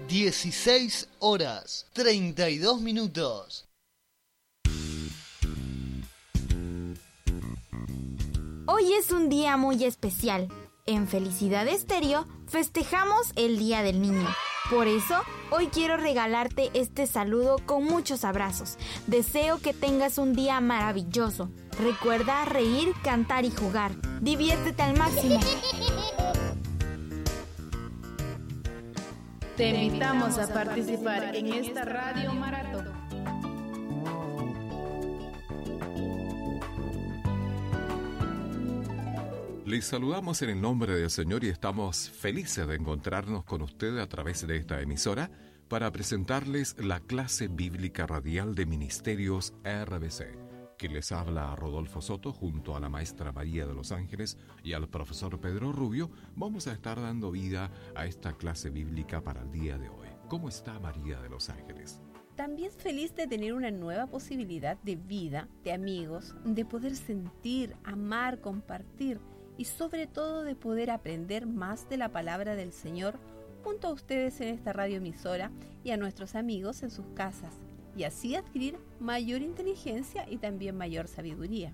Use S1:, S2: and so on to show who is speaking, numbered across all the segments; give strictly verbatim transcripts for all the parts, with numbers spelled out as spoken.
S1: dieciséis horas, treinta y dos minutos.
S2: Hoy es un día muy especial. En Felicidad Estéreo festejamos el Día del Niño. Por eso, hoy quiero regalarte este saludo con muchos abrazos. Deseo que tengas un día maravilloso. Recuerda reír, cantar y jugar. Diviértete al máximo.
S3: Te invitamos a participar en esta Radio Maratón.
S4: Les saludamos en el nombre del Señor y estamos felices de encontrarnos con usted a través de esta emisora para presentarles la clase bíblica radial de Ministerios R B C, que les habla a Rodolfo Soto junto a la maestra María de los Ángeles y al profesor Pedro Rubio. Vamos a estar dando vida a esta clase bíblica para el día de hoy. ¿Cómo está María de los Ángeles?
S5: También feliz de tener una nueva posibilidad de vida, de amigos, de poder sentir, amar, compartir y sobre todo de poder aprender más de la palabra del Señor junto a ustedes en esta radioemisora y a nuestros amigos en sus casas, y así adquirir mayor inteligencia y también mayor sabiduría.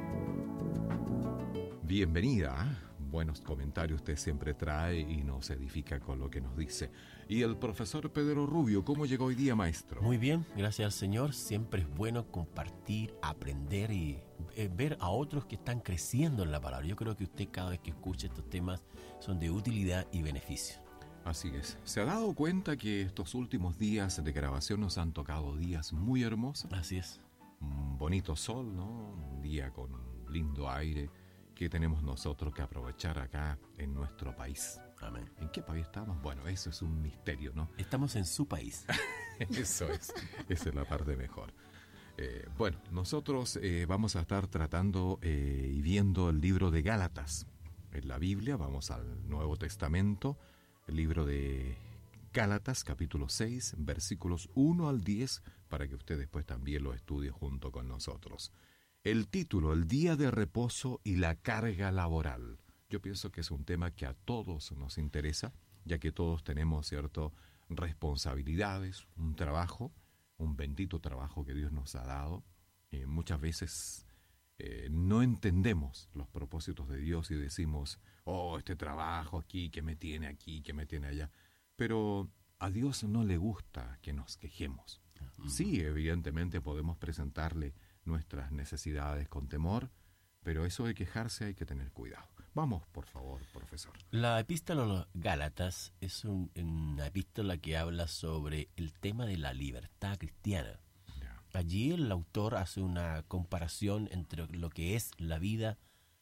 S4: Bienvenida. Buenos comentarios usted siempre trae y nos edifica con lo que nos dice. Y el profesor Pedro Rubio, ¿cómo llegó hoy día, maestro?
S6: Muy bien, gracias al Señor. Siempre es bueno compartir, aprender y eh, ver a otros que están creciendo en la palabra. Yo creo que usted cada vez que escucha estos temas son de utilidad y beneficio.
S4: Así es. ¿Se ha dado cuenta que estos últimos días de grabación nos han tocado días muy hermosos?
S6: Así es.
S4: Un bonito sol, ¿no? Un día con lindo aire que tenemos nosotros que aprovechar acá en nuestro país.
S6: Amén.
S4: ¿En qué país estamos? Bueno, eso es un misterio, ¿no?
S6: Estamos en su país.
S4: Eso es. Esa es la parte mejor. Eh, bueno, nosotros eh, vamos a estar tratando eh, y viendo el libro de Gálatas. En la Biblia vamos al Nuevo Testamento, el libro de Gálatas, capítulo seis, versículos uno al diez, para que usted después también lo estudie junto con nosotros. El título, el día de reposo y la carga laboral. Yo pienso que es un tema que a todos nos interesa, ya que todos tenemos, ¿cierto?, responsabilidades, un trabajo, un bendito trabajo que Dios nos ha dado. Eh, muchas veces eh, no entendemos los propósitos de Dios y decimos, oh, este trabajo aquí, que me tiene aquí, que me tiene allá. Pero a Dios no le gusta que nos quejemos. Sí, evidentemente podemos presentarle nuestras necesidades con temor, pero eso de quejarse hay que tener cuidado. Vamos, por favor, profesor.
S6: La epístola a los Gálatas es un, una epístola que habla sobre el tema de la libertad cristiana.
S4: Ya.
S6: Allí el autor hace una comparación entre lo que es la vida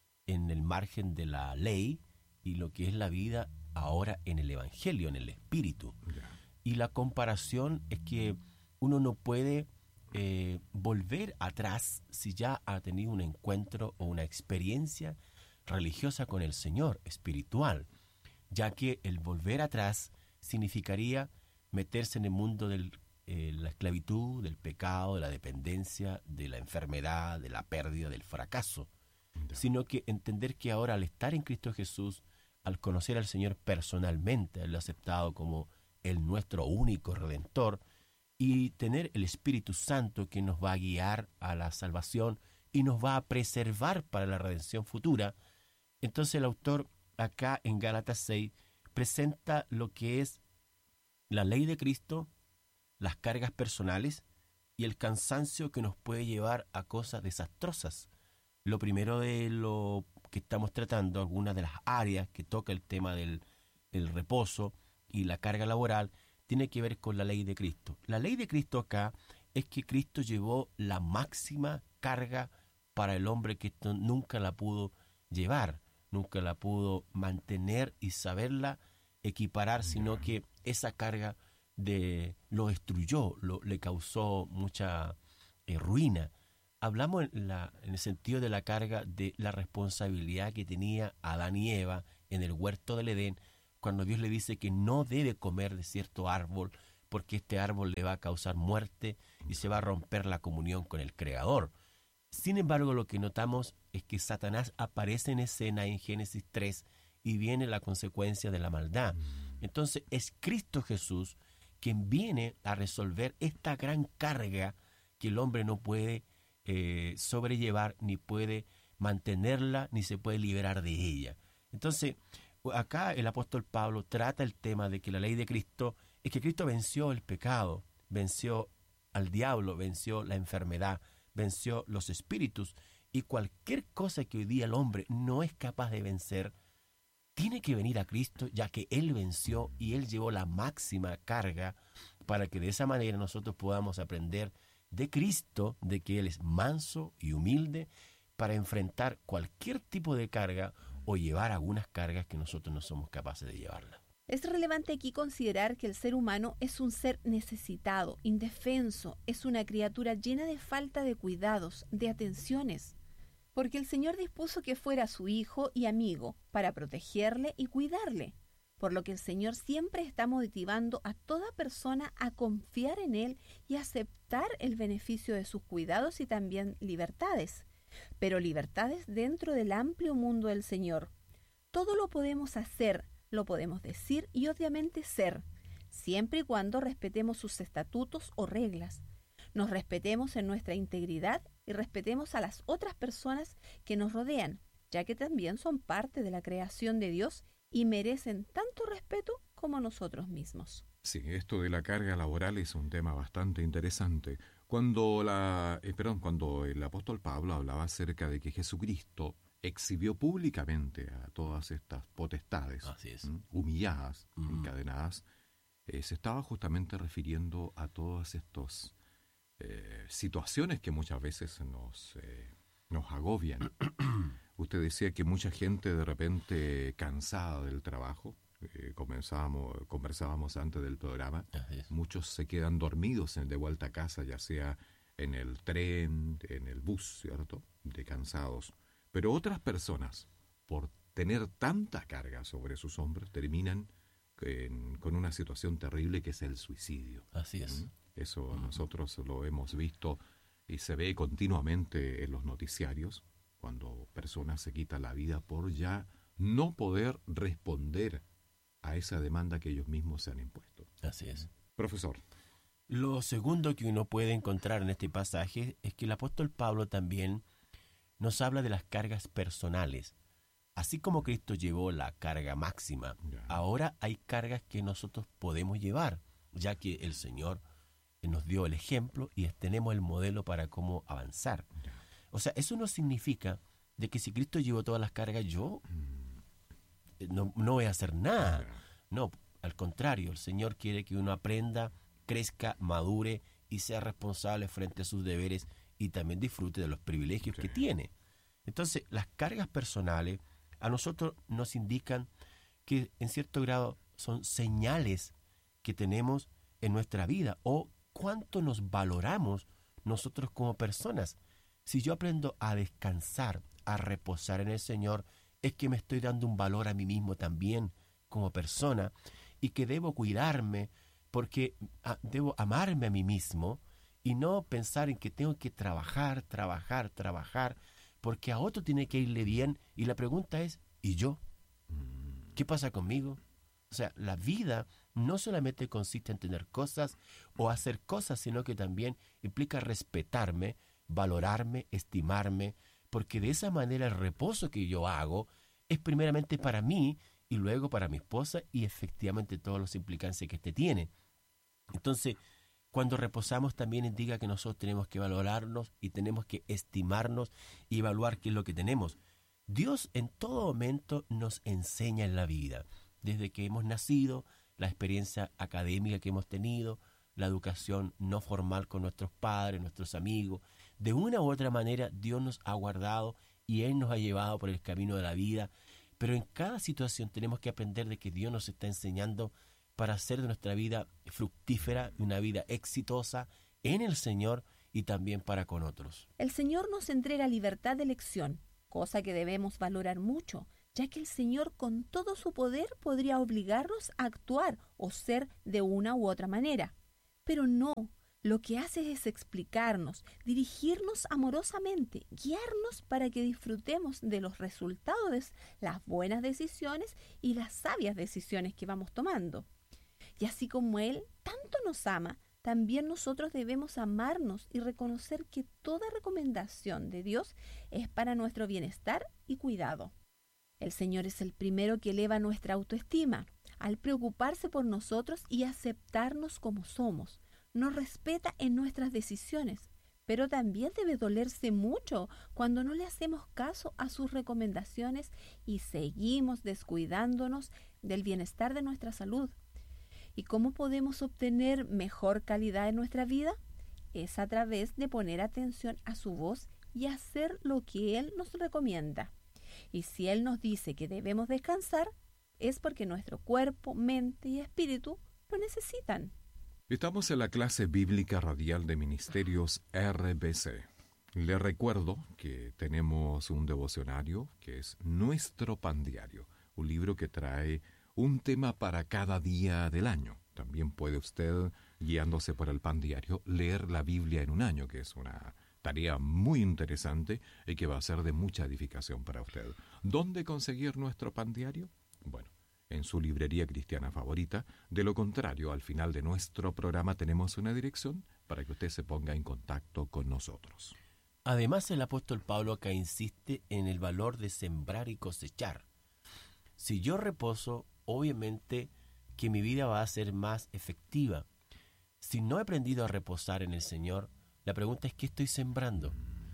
S6: en el margen de la ley y lo que es la vida ahora en el Evangelio, en el Espíritu.
S4: Ya.
S6: Y la comparación es que uno no puede Eh, volver atrás si ya ha tenido un encuentro o una experiencia religiosa con el Señor, espiritual, ya que el volver atrás significaría meterse en el mundo de eh, la esclavitud, del pecado, de la dependencia, de la enfermedad, de la pérdida, del fracaso,
S4: Ya.
S6: sino que entender que ahora al estar en Cristo Jesús, al conocer al Señor personalmente, haberlo aceptado como el nuestro único Redentor, y tener el Espíritu Santo que nos va a guiar a la salvación y nos va a preservar para la redención futura. Entonces el autor acá en Gálatas seis presenta lo que es la ley de Cristo, las cargas personales y el cansancio que nos puede llevar a cosas desastrosas. Lo primero de lo que estamos tratando, algunas de las áreas que toca el tema del, del reposo y la carga laboral, tiene que ver con la ley de Cristo. La ley de Cristo acá es que Cristo llevó la máxima carga para el hombre que esto nunca la pudo llevar, nunca la pudo mantener y saberla equiparar, sino que esa carga de, lo destruyó, lo, le causó mucha eh, ruina. Hablamos en, la, en el sentido de la carga de la responsabilidad que tenía Adán y Eva en el huerto del Edén, cuando Dios le dice que no debe comer de cierto árbol porque este árbol le va a causar muerte y se va a romper la comunión con el Creador. Sin embargo, lo que notamos es que Satanás aparece en escena en Génesis tres y viene la consecuencia de la maldad. Entonces es Cristo Jesús quien viene a resolver esta gran carga que el hombre no puede eh, sobrellevar, ni puede mantenerla, ni se puede liberar de ella. Entonces, acá el apóstol Pablo trata el tema de que la ley de Cristo es que Cristo venció el pecado, venció al diablo, venció la enfermedad, venció los espíritus, y cualquier cosa que hoy día el hombre no es capaz de vencer, tiene que venir a Cristo, ya que Él venció y Él llevó la máxima carga, para que de esa manera nosotros podamos aprender de Cristo, de que Él es manso y humilde, para enfrentar cualquier tipo de carga o llevar algunas cargas que nosotros no somos capaces de llevarlas.
S5: Es relevante aquí considerar que el ser humano es un ser necesitado, indefenso, es una criatura llena de falta de cuidados, de atenciones, porque el Señor dispuso que fuera su hijo y amigo para protegerle y cuidarle, por lo que el Señor siempre está motivando a toda persona a confiar en Él y aceptar el beneficio de sus cuidados y también libertades, pero libertades dentro del amplio mundo del Señor. Todo lo podemos hacer, lo podemos decir y obviamente ser, siempre y cuando respetemos sus estatutos o reglas, nos respetemos en nuestra integridad y respetemos a las otras personas que nos rodean, ya que también son parte de la creación de Dios y merecen tanto respeto como nosotros mismos.
S4: Sí, esto de la carga laboral es un tema bastante interesante. Cuando la, eh, perdón, cuando el apóstol Pablo hablaba acerca de que Jesucristo exhibió públicamente a todas estas potestades,
S6: Así es.
S4: ¿m? humilladas,
S6: Mm.
S4: encadenadas, eh, se estaba justamente refiriendo a todas estas eh, situaciones que muchas veces nos, eh, nos agobian. Usted decía que mucha gente de repente cansada del trabajo, eh, comenzábamos, conversábamos antes del programa,
S6: Así es.
S4: muchos se quedan dormidos en, de vuelta a casa, ya sea en el tren, en el bus, ¿cierto?, de cansados. Pero otras personas, por tener tanta carga sobre sus hombros, terminan en- con una situación terrible que es el suicidio.
S6: Así es.
S4: ¿Mm? Eso nosotros lo hemos visto y se ve continuamente en los noticiarios, cuando personas se quitan la vida por ya no poder responder a esa demanda que ellos mismos se han impuesto.
S6: Así es.
S4: Profesor.
S6: Lo segundo que uno puede encontrar en este pasaje es que el apóstol Pablo también nos habla de las cargas personales. Así como Cristo llevó la carga máxima,
S4: Ya.
S6: ahora hay cargas que nosotros podemos llevar, ya que el Señor nos dio el ejemplo y tenemos el modelo para cómo avanzar.
S4: Ya.
S6: O sea, eso no significa de que si Cristo llevó todas las cargas, yo eh, no, no voy a hacer nada. No, al contrario, el Señor quiere que uno aprenda, crezca, madure y sea responsable frente a sus deberes y también disfrute de los privilegios
S4: Sí.
S6: que tiene. Entonces, las cargas personales a nosotros nos indican que en cierto grado son señales que tenemos en nuestra vida o cuánto nos valoramos nosotros como personas. Si yo aprendo a descansar, a reposar en el Señor, es que me estoy dando un valor a mí mismo también como persona y que debo cuidarme porque ah, debo amarme a mí mismo y no pensar en que tengo que trabajar, trabajar, trabajar, porque a otro tiene que irle bien y la pregunta es, ¿y yo? ¿Qué pasa conmigo? O sea, la vida no solamente consiste en tener cosas o hacer cosas, sino que también implica respetarme, valorarme, estimarme, porque de esa manera el reposo que yo hago es primeramente para mí y luego para mi esposa y efectivamente todas las implicancias que este tiene. Entonces, cuando reposamos también indica que nosotros tenemos que valorarnos y tenemos que estimarnos y evaluar qué es lo que tenemos. Dios en todo momento nos enseña en la vida, desde que hemos nacido, la experiencia académica que hemos tenido, la educación no formal con nuestros padres, nuestros amigos. De una u otra manera Dios nos ha guardado y Él nos ha llevado por el camino de la vida, pero en cada situación tenemos que aprender de que Dios nos está enseñando para hacer de nuestra vida fructífera, una vida exitosa en el Señor y también para con otros.
S5: El Señor nos entrega libertad de elección, cosa que debemos valorar mucho, ya que el Señor con todo su poder podría obligarnos a actuar o ser de una u otra manera. Pero no, lo que hace es explicarnos, dirigirnos amorosamente, guiarnos para que disfrutemos de los resultados de las buenas decisiones y las sabias decisiones que vamos tomando. Y así como Él, tanto tanto nos ama, también nosotros debemos amarnos y reconocer que toda recomendación de Dios es para nuestro bienestar y cuidado. El Señor es el primero que eleva nuestra autoestima al preocuparse por nosotros y aceptarnos como somos. Nos respeta en nuestras decisiones, pero también debe dolerse mucho cuando no le hacemos caso a sus recomendaciones y seguimos descuidándonos del bienestar de nuestra salud. ¿Y cómo podemos obtener mejor calidad en nuestra vida? Es a través de poner atención a su voz y hacer lo que Él nos recomienda. Y si Él nos dice que debemos descansar, es porque nuestro cuerpo, mente y espíritu lo necesitan.
S4: Estamos en la clase bíblica radial de Ministerios R B C. Le recuerdo que tenemos un devocionario que es Nuestro Pan Diario, un libro que trae un tema para cada día del año. También puede usted, guiándose por el Pan Diario, leer la Biblia en un año, que es una tarea muy interesante y que va a ser de mucha edificación para usted. ¿Dónde conseguir nuestro Pan Diario? Bueno, en su librería cristiana favorita. De lo contrario, al final de nuestro programa tenemos una dirección para que usted se ponga en contacto con nosotros.
S6: Además, el apóstol Pablo acá insiste en el valor de sembrar y cosechar. Si yo reposo, obviamente que mi vida va a ser más efectiva. Si no he aprendido a reposar en el Señor, la pregunta es ¿qué estoy sembrando?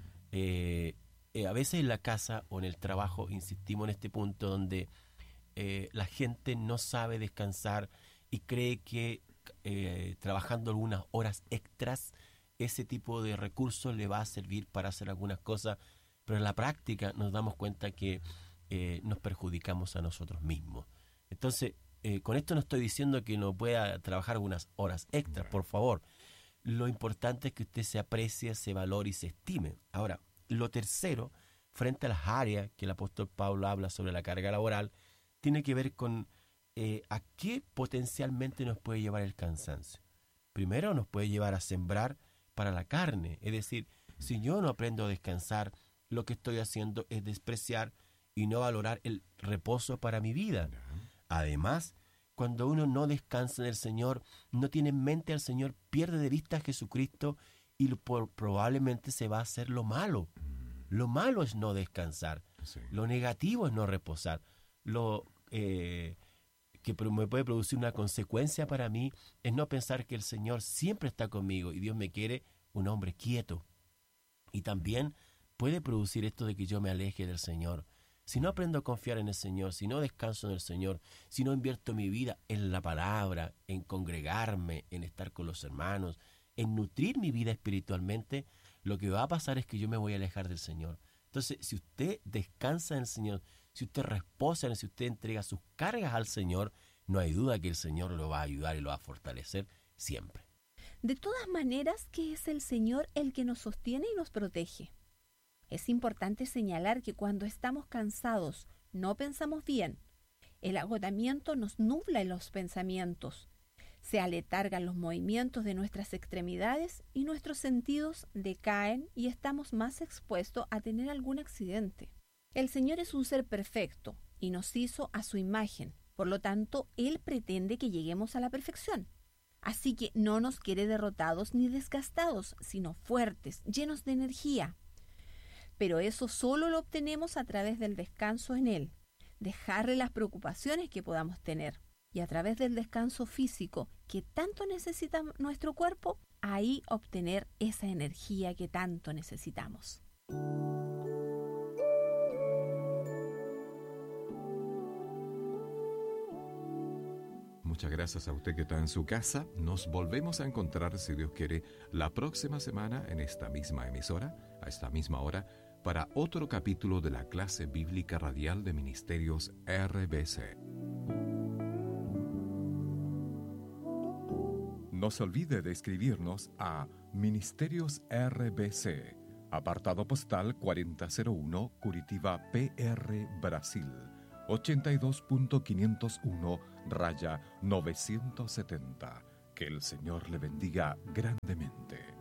S6: Eh, eh, a veces en la casa o en el trabajo insistimos en este punto donde eh, la gente no sabe descansar y cree que eh, trabajando algunas horas extras ese tipo de recursos le va a servir para hacer algunas cosas, pero en la práctica nos damos cuenta que eh, nos perjudicamos a nosotros mismos. Entonces, eh, con esto no estoy diciendo que no pueda trabajar algunas horas extras, por favor. Lo importante es que usted se aprecie, se valore y se estime. Ahora, lo tercero, frente a las áreas que el apóstol Pablo habla sobre la carga laboral, tiene que ver con eh, a qué potencialmente nos puede llevar el cansancio. Primero, nos puede llevar a sembrar para la carne. Es decir, si yo no aprendo a descansar, lo que estoy haciendo es despreciar y no valorar el reposo para mi vida. Además, cuando uno no descansa en el Señor, no tiene en mente al Señor, pierde de vista a Jesucristo y lo, por, probablemente se va a hacer lo malo. Lo malo es no descansar. Sí. Lo negativo es no reposar. Lo eh, que me puede producir una consecuencia para mí es no pensar que el Señor siempre está conmigo y Dios me quiere un hombre quieto. Y también puede producir esto de que yo me aleje del Señor. Si no aprendo a confiar en el Señor, si no descanso en el Señor, si no invierto mi vida en la palabra, en congregarme, en estar con los hermanos, en nutrir mi vida espiritualmente, lo que va a pasar es que yo me voy a alejar del Señor. Entonces, si usted descansa en el Señor, si usted reposa en él, si usted entrega sus cargas al Señor, no hay duda que el Señor lo va a ayudar y lo va a fortalecer siempre.
S5: De todas maneras, que es el Señor el que nos sostiene y nos protege. Es importante señalar que cuando estamos cansados, no pensamos bien. El agotamiento nos nubla en los pensamientos. Se aletargan los movimientos de nuestras extremidades y nuestros sentidos decaen y estamos más expuestos a tener algún accidente. El Señor es un ser perfecto y nos hizo a su imagen. Por lo tanto, Él pretende que lleguemos a la perfección. Así que no nos quiere derrotados ni desgastados, sino fuertes, llenos de energía. Pero eso solo lo obtenemos a través del descanso en Él, dejarle las preocupaciones que podamos tener. Y a través del descanso físico que tanto necesita nuestro cuerpo, ahí obtener esa energía que tanto necesitamos.
S4: Muchas gracias a usted que está en su casa. Nos volvemos a encontrar, si Dios quiere, la próxima semana en esta misma emisora, a esta misma hora, para otro capítulo de la clase bíblica radial de Ministerios R B C. No se olvide de escribirnos a Ministerios R B C, apartado postal cuarenta cero uno, Curitiba, P R, Brasil, ochenta y dos punto quinientos uno, raya novecientos setenta. Que el Señor le bendiga grandemente.